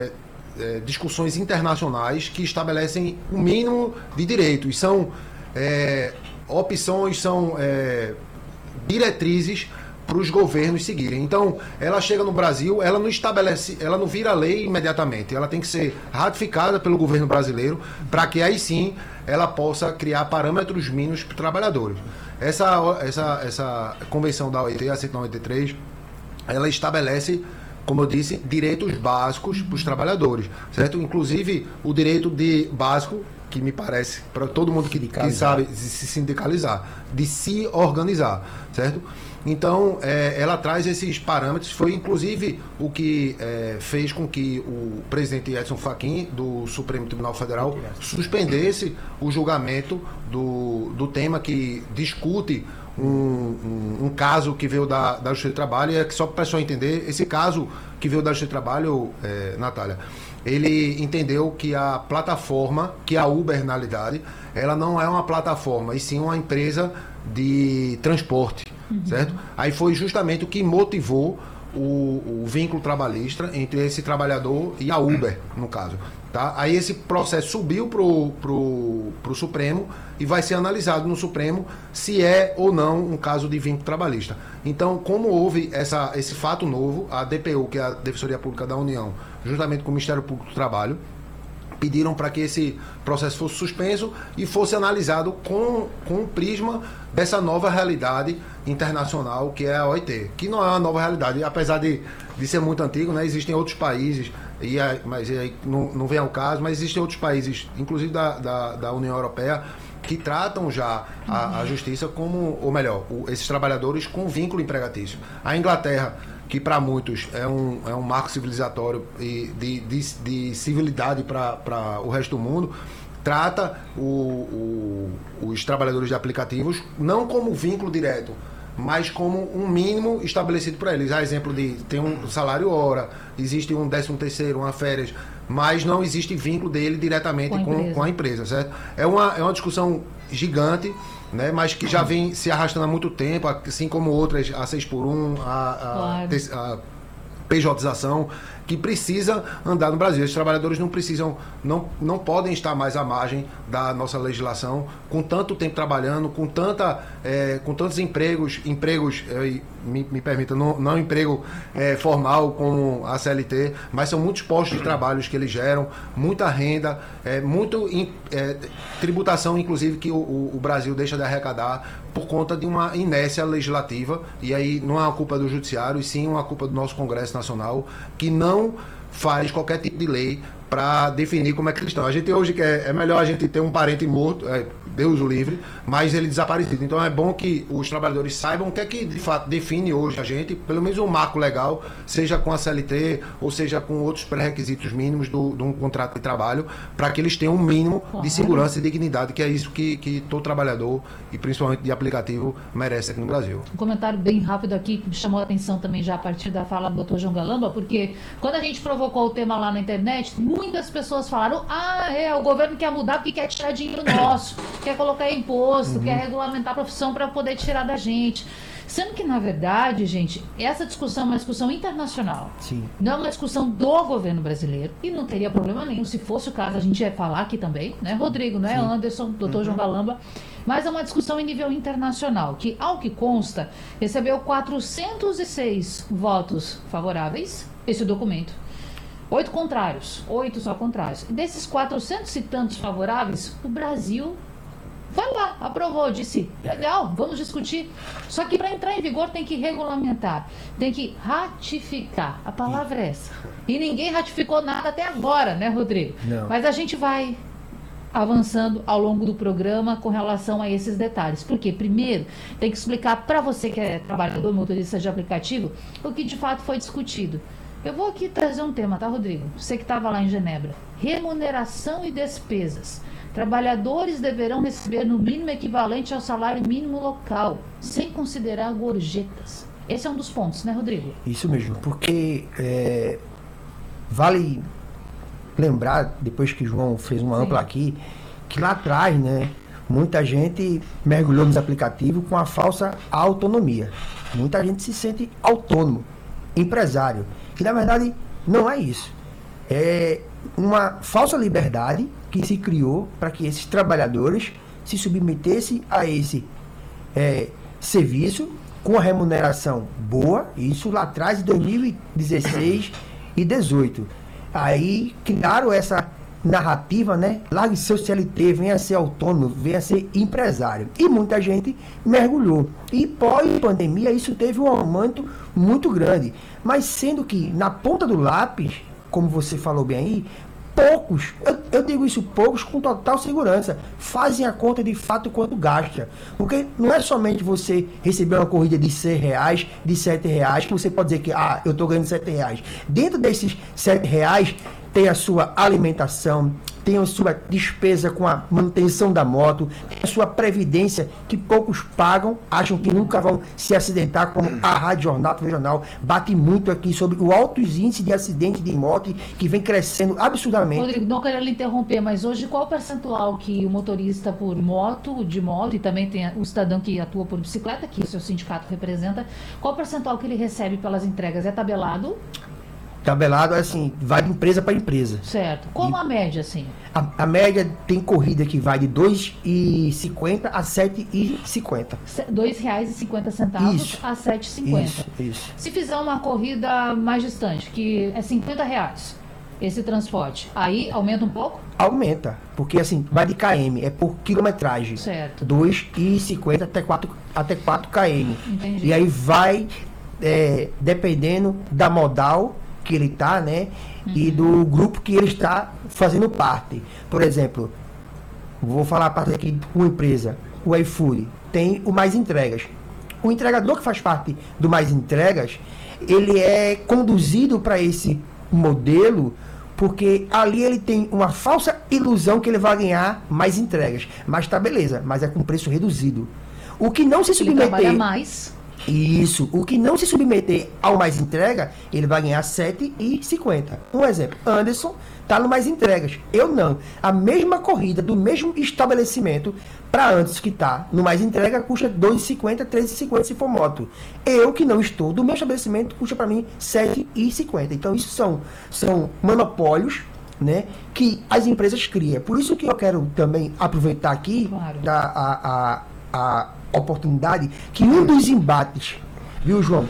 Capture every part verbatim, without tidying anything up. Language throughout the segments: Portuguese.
é, discussões internacionais que estabelecem o um mínimo de direitos. São é, opções, são é, diretrizes para os governos seguirem. Então, ela chega no Brasil, ela não estabelece, ela não vira lei imediatamente, ela tem que ser ratificada pelo governo brasileiro para que aí sim ela possa criar parâmetros mínimos para os trabalhadores. Essa, essa, essa convenção da O I T, a cento e noventa e três, ela estabelece, como eu disse, direitos básicos para os trabalhadores, certo? Inclusive o direito de básico, que me parece, para todo mundo que, que sabe se sindicalizar, de se organizar, certo? Então, é, ela traz esses parâmetros, foi inclusive o que é, fez com que o presidente Edson Fachin, do Supremo Tribunal Federal, suspendesse o julgamento do, do tema que discute um, um, um caso que veio da, da Justiça do Trabalho, e é que só para o pessoal entender, esse caso que veio da Justiça do Trabalho, é, Natália, ele entendeu que a plataforma, que é a Uber, na realidade, ela não é uma plataforma, e sim uma empresa de transporte, uhum. certo? Aí foi justamente o que motivou o, o vínculo trabalhista entre esse trabalhador e a Uber, no caso. Tá? Aí esse processo subiu para o pro, pro Supremo e vai ser analisado no Supremo se é ou não um caso de vínculo trabalhista. Então, como houve essa, esse fato novo, a D P U, que é a Defensoria Pública da União, juntamente com o Ministério Público do Trabalho, pediram para que esse processo fosse suspenso e fosse analisado com, com o prisma dessa nova realidade internacional que é a O I T, que não é uma nova realidade, apesar de, de ser muito antigo, né? Existem outros países, e aí, mas aí não, não vem ao caso, mas existem outros países, inclusive da, da, da União Europeia, que tratam já a, a justiça como, ou melhor, o, esses trabalhadores com vínculo empregatício. A Inglaterra, que para muitos é um, é um marco civilizatório e de, de, de civilidade para o resto do mundo, trata o, o, os trabalhadores de aplicativos não como vínculo direto, mas como um mínimo estabelecido para eles. A exemplo de, tem um salário hora, existe um décimo terceiro, uma férias, mas não existe vínculo dele diretamente com, com, com a empresa, certo? É uma, é uma discussão gigante, né, mas que já vem se arrastando há muito tempo, assim como outras, a seis por um, a, a, claro. a pejotização, que precisa andar no Brasil. Os trabalhadores não precisam, não, não podem estar mais à margem da nossa legislação, com tanto tempo trabalhando, com, tanta, é, com tantos empregos, empregos, é, me, me permita, não, não emprego é, formal como a C L T, mas são muitos postos de trabalho que eles geram, muita renda, é, muito é, tributação, inclusive, que o, o Brasil deixa de arrecadar por conta de uma inércia legislativa, e aí não é uma culpa do Judiciário, e sim uma culpa do nosso Congresso Nacional, que não faz qualquer tipo de lei para definir como é que eles estão. A gente hoje quer, é melhor a gente ter um parente morto, é, Deus o livre, mas ele desaparecido. Então é bom que os trabalhadores saibam o que é que de fato define hoje a gente, pelo menos um marco legal, seja com a C L T ou seja com outros pré-requisitos mínimos do, de um contrato de trabalho, para que eles tenham um mínimo de segurança e dignidade, que é isso que, que todo trabalhador, e principalmente de aplicativo, merece aqui no Brasil. Um comentário bem rápido aqui que me chamou a atenção também já a partir da fala do doutor João Galamba, porque quando a gente provocou o tema lá na internet, muitas pessoas falaram: ah, é, o governo quer mudar porque quer tirar dinheiro nosso, quer colocar imposto, uhum. quer regulamentar a profissão para poder tirar da gente. Sendo que, na verdade, gente, essa discussão é uma discussão internacional. Sim. Não é uma discussão do governo brasileiro, e não teria problema nenhum. Se fosse o caso, a gente ia falar aqui também, né, Rodrigo, não é Sim. Anderson, doutor uhum. João Galamba, mas é uma discussão em nível internacional, que, ao que consta, recebeu quatrocentos e seis votos favoráveis, esse documento. Oito contrários, oito só contrários. Desses quatrocentos e tantos favoráveis, o Brasil foi lá, aprovou, disse, legal, vamos discutir. Só que para entrar em vigor tem que regulamentar, tem que ratificar. A palavra é essa. E ninguém ratificou nada até agora, né, Rodrigo? Não. Mas a gente vai avançando ao longo do programa com relação a esses detalhes. Porque, primeiro, tem que explicar para você que é trabalhador, motorista de aplicativo, o que de fato foi discutido. Eu vou aqui trazer um tema, tá, Rodrigo? Você que estava lá em Genebra. Remuneração e despesas. Trabalhadores deverão receber no mínimo equivalente ao salário mínimo local, sem considerar gorjetas. Esse é um dos pontos, né, Rodrigo? Isso mesmo, porque é, vale lembrar, depois que o João fez uma Sim. ampla aqui, que lá atrás, né, muita gente mergulhou nos aplicativos com a falsa autonomia. Muita gente se sente autônomo, empresário. Que na verdade não é isso. é uma falsa liberdade que se criou para que esses trabalhadores se submetessem a esse é, serviço com a remuneração boa, isso lá atrás de dois mil e dezesseis e dezoito. Aí criaram essa narrativa, né? Largue seu C L T, venha ser autônomo, venha ser empresário. E muita gente mergulhou. E pós-pandemia isso teve um aumento muito grande. Mas sendo que na ponta do lápis, como você falou bem aí, poucos, eu, eu digo isso poucos com total segurança, fazem a conta de fato quanto gasta. Porque não é somente você receber uma corrida de cem reais, de sete reais, que você pode dizer que ah, eu estou ganhando sete reais. Dentro desses sete reais tem a sua alimentação, tem a sua despesa com a manutenção da moto, tem a sua previdência que poucos pagam, acham que nunca vão se acidentar, como a Rádio Jornal Regional bate muito aqui sobre o alto índice de acidente de moto que vem crescendo absurdamente. Rodrigo, não quero lhe interromper, mas hoje qual o percentual que o motorista por moto, de moto, e também tem o cidadão que atua por bicicleta, que o seu sindicato representa, qual o percentual que ele recebe pelas entregas? É tabelado? Tabelado, assim, vai de empresa para empresa. Certo. Como a média, assim? A, a média tem corrida que vai de dois reais e cinquenta centavos a sete reais e cinquenta centavos. dois reais e cinquenta centavos Isso. a sete reais e cinquenta Isso, centavos. isso. Se fizer uma corrida mais distante, que é cinquenta reais, esse transporte, aí aumenta um pouco? Aumenta, porque assim, vai de quilômetro, é por quilometragem. Certo. dois reais e cinquenta centavos até quatro, até quatro quilômetros. Entendi. E aí vai, é, dependendo da modal que ele está, né? Uhum. E do grupo que ele está fazendo parte. Por exemplo, vou falar a parte aqui de uma empresa, o iFood, tem o Mais Entregas. O entregador que faz parte do Mais Entregas, ele é conduzido para esse modelo porque ali ele tem uma falsa ilusão que ele vai ganhar mais entregas. Mas tá beleza, mas é com preço reduzido. O que não se submeter... Ele trabalha mais... Isso, o que não se submeter ao Mais Entrega, ele vai ganhar sete reais e cinquenta centavos. Um exemplo, Anderson está no Mais Entregas, eu não. A mesma corrida do mesmo estabelecimento para Anderson que está no Mais Entrega custa dois reais e cinquenta centavos, três reais e cinquenta centavos se for moto. Eu que não estou do meu estabelecimento custa para mim sete reais e cinquenta centavos. Então isso são, são monopólios, né, que as empresas criam. Por isso que eu quero também aproveitar aqui Claro. da, a, a, a oportunidade que um dos embates, viu, João,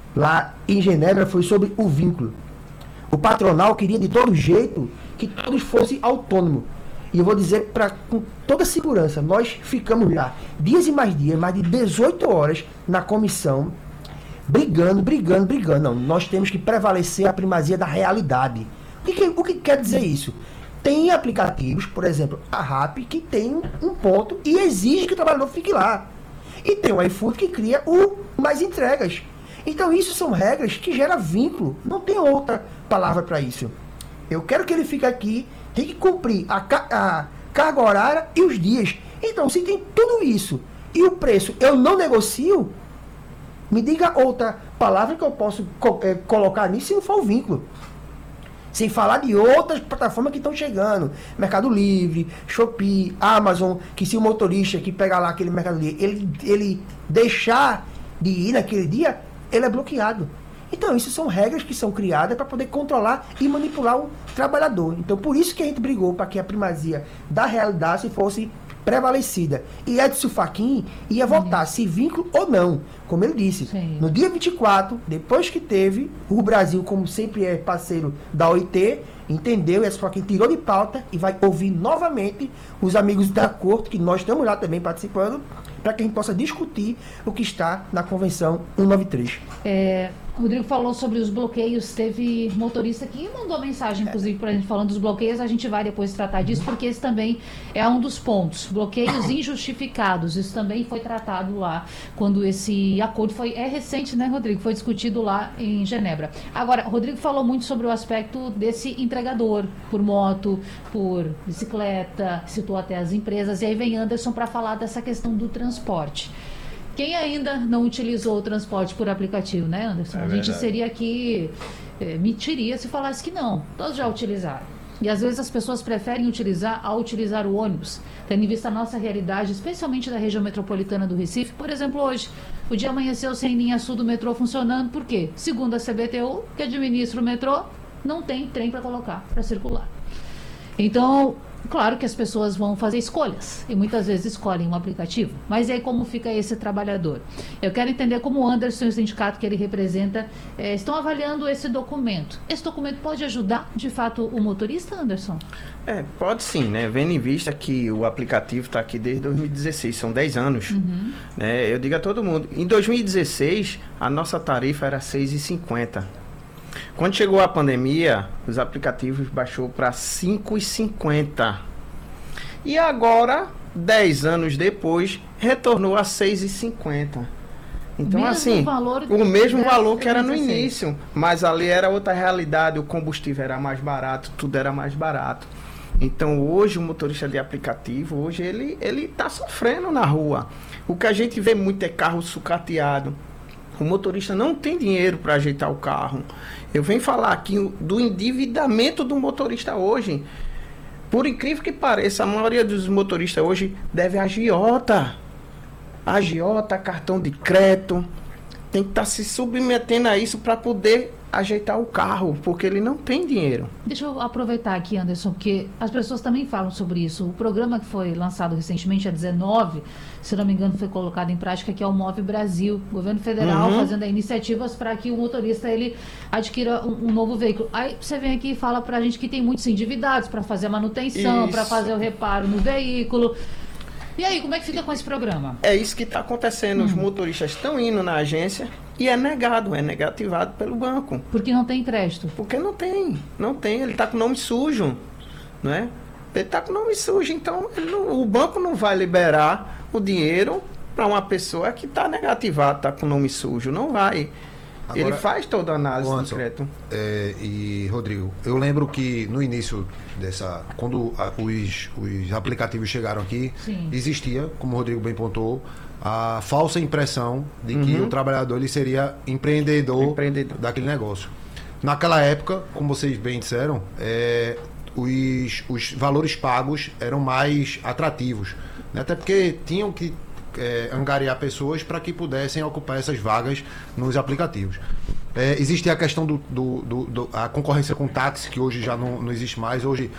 lá em Genebra foi sobre o vínculo. O patronal queria de todo jeito que todos fossem autônomos. E eu vou dizer pra, com toda segurança, nós ficamos lá dias e mais dias, mais de dezoito horas na comissão, brigando, brigando, brigando. Não, nós temos que prevalecer a primazia da realidade. O que, que, o que quer dizer isso? Tem aplicativos, por exemplo, a RAP, que tem um ponto e exige que o trabalhador fique lá. E tem o iFood que cria o Mais Entregas. Então isso são regras que geram vínculo. Não tem outra palavra para isso. Eu quero que ele fique aqui, tem que cumprir a, a carga horária e os dias. Então se tem tudo isso e o preço eu não negocio, me diga outra palavra que eu posso co é, colocar nisso se não for o vínculo. Sem falar de outras plataformas que estão chegando. Mercado Livre, Shopee, Amazon, que se o motorista que pega lá aquele Mercado Livre, ele, ele deixar de ir naquele dia, ele é bloqueado. Então, isso são regras que são criadas para poder controlar e manipular o trabalhador. Então, por isso que a gente brigou para que a primazia da realidade fosse prevalecida. E Edson Fachin ia votar se vínculo ou não. Como ele disse, Sim. no dia vinte e quatro, depois que teve, o Brasil, como sempre é parceiro da O I T, entendeu, Edson Fachin tirou de pauta e vai ouvir novamente os amigos da corte, que nós estamos lá também participando, para que a gente possa discutir o que está na Convenção cento e noventa e três. É, o Rodrigo falou sobre os bloqueios, teve motorista que mandou mensagem, inclusive, para a gente falando dos bloqueios, a gente vai depois tratar disso, porque esse também é um dos pontos, bloqueios injustificados, isso também foi tratado lá, quando esse acordo foi, é recente, né, Rodrigo? Foi discutido lá em Genebra. Agora, o Rodrigo falou muito sobre o aspecto desse entregador, por moto, por bicicleta, citou até as empresas, e aí vem Anderson para falar dessa questão do transporte. Quem ainda não utilizou o transporte por aplicativo, né, Anderson? É a gente verdade. seria aqui, é, mentiria se falasse que não. Todos já utilizaram. E às vezes as pessoas preferem utilizar ao utilizar o ônibus, tendo em vista a nossa realidade, especialmente da região metropolitana do Recife. Por exemplo, hoje, o dia amanheceu sem linha sul do metrô funcionando. Por quê? Segundo a C B T U, que administra o metrô, não tem trem para colocar, para circular. Então, claro que as pessoas vão fazer escolhas e muitas vezes escolhem um aplicativo. Mas e aí como fica esse trabalhador? Eu quero entender como o Anderson e o sindicato que ele representa eh, estão avaliando esse documento. Esse documento pode ajudar, de fato, o motorista, Anderson? É, pode sim, né? Vendo em vista que o aplicativo está aqui desde dois mil e dezesseis, são dez anos. Uhum. Né? Eu digo a todo mundo, em dois mil e dezesseis, a nossa tarifa era seis reais e cinquenta centavos. Quando chegou a pandemia, os aplicativos baixou para cinco reais e cinquenta centavos. E agora, dez anos depois, retornou a seis reais e cinquenta centavos. Então, mesmo assim, valor o mesmo dez, valor que era no dezesseis. início, mas ali era outra realidade, o combustível era mais barato, tudo era mais barato. Então, hoje, o motorista de aplicativo, hoje, ele ele está sofrendo na rua. O que a gente vê muito é carro sucateado. O motorista não tem dinheiro para ajeitar o carro. Eu venho falar aqui do endividamento do motorista hoje. Por incrível que pareça, a maioria dos motoristas hoje deve a agiota. Agiota, cartão de crédito. Tem que estar tá se submetendo a isso para poder ajeitar o carro, porque ele não tem dinheiro. Deixa eu aproveitar aqui, Anderson, porque as pessoas também falam sobre isso. O programa que foi lançado recentemente, a dezenove, se não me engano, foi colocado em prática, que é o Move Brasil, governo federal, Uhum. fazendo iniciativas para que o motorista ele adquira um, um novo veículo. Aí você vem aqui e fala para a gente que tem muitos endividados para fazer a manutenção, para Isso. fazer o reparo no veículo. E aí, como é que fica com esse programa? É isso que está acontecendo. Os motoristas estão indo na agência e é negado, é negativado pelo banco. Porque não tem crédito. Porque não tem, não tem. Ele está com o nome sujo, não é? Ele está com o nome sujo, então ele não- o banco não vai liberar o dinheiro para uma pessoa que está negativada, está com o nome sujo. Não vai. Agora, ele faz toda a análise do Anderson, crédito. é, e Rodrigo, eu lembro que no início dessa, quando a- os, os aplicativos chegaram aqui, Sim. existia, como o Rodrigo bem pontuou, a falsa impressão de que Uhum. o trabalhador ele seria empreendedor, Empreendedor. daquele negócio. Naquela época, como vocês bem disseram, é, os, os valores pagos eram mais atrativos, né? Até porque tinham que é, angariar pessoas para que pudessem ocupar essas vagas nos aplicativos. É, existe a questão do, do, do, do- a concorrência com táxi, que hoje já não, não existe mais. Hoje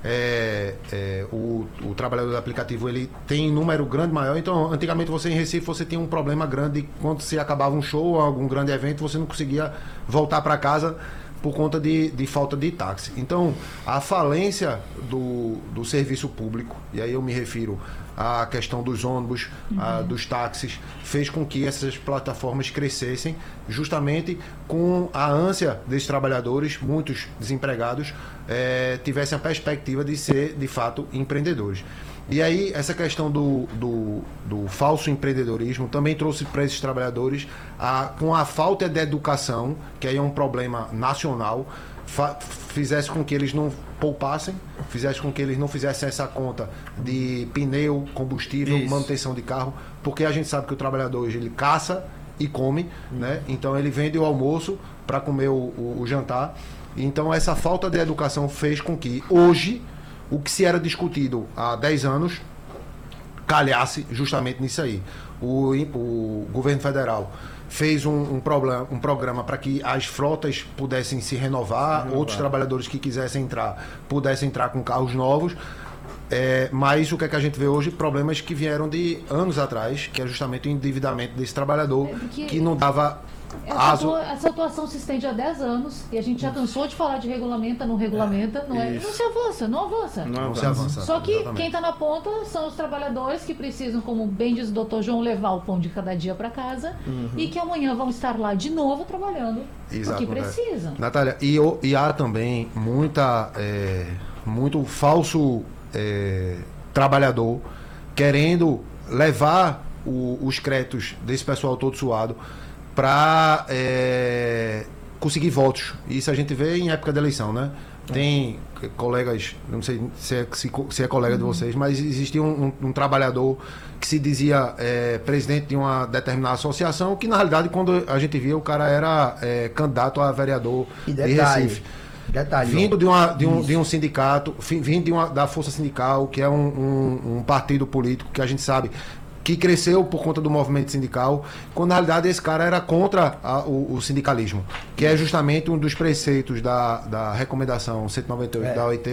é, é, o, o trabalhador do aplicativo ele tem número grande maior. Então, antigamente você em Recife você tinha um problema grande quando se acabava um show ou algum grande evento, você não conseguia voltar para casa por conta de, de falta de táxi. Então, a falência do, do serviço público, e aí eu me refiro à questão dos ônibus, a, dos táxis, fez com que essas plataformas crescessem justamente com a ânsia desses trabalhadores, muitos desempregados, eh, tivessem a perspectiva de ser, de fato, empreendedores. E aí, essa questão do, do, do falso empreendedorismo também trouxe para esses trabalhadores, a, com a falta de educação, que aí é um problema nacional, fa- fizesse com que eles não poupassem, fizesse com que eles não fizessem essa conta de pneu, combustível, Isso. manutenção de carro, porque a gente sabe que o trabalhador hoje ele caça e come, né? Então ele vende o almoço para comer o, o, o jantar. Então essa falta de educação fez com que hoje o que se era discutido há dez anos calhasse justamente nisso aí. O, o governo federal fez um, um, problema, um programa para que as frotas pudessem se renovar, renovar. outros trabalhadores que quisessem entrar pudessem entrar com carros novos. É, mas o que é que a gente vê hoje? Problemas que vieram de anos atrás, que é justamente o endividamento desse trabalhador, É porque- que não dava Essa, aso. atua- essa atuação se estende há dez anos e a gente já cansou de falar de regulamenta, não regulamenta, não é? Isso. Não se avança, não avança. Não Não se avança. avança. Só que Exatamente. quem está na ponta são os trabalhadores que precisam, como bem diz o doutor João, levar o pão de cada dia para casa e que amanhã vão estar lá de novo trabalhando. Exato, porque né? precisam. Natália, e, o- e há também muita, é, muito falso é, trabalhador querendo levar o- os créditos desse pessoal todo suado para conseguir votos. Isso a gente vê em época de eleição, né? Tem colegas, não sei se é, se, se é colega de vocês, mas existia um, um- um trabalhador que se dizia é, presidente de uma determinada associação, que na realidade, quando a gente via, o cara era é, candidato a vereador E de detalhe, Recife. detalhe, ó. Vindo de, uma, de, um, de um sindicato, fi- vindo de uma, da Força Sindical, que é um, um- um partido político que a gente sabe que cresceu por conta do movimento sindical, quando na realidade esse cara era contra a, o, o sindicalismo, que é justamente um dos preceitos da, da recomendação cento e noventa e oito É. da O I T,